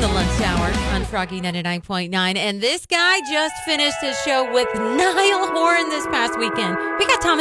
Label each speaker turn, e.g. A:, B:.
A: the lunch hour on Froggy 99.9. And this guy just finished his show with Niall Horan this past weekend. We got Thomas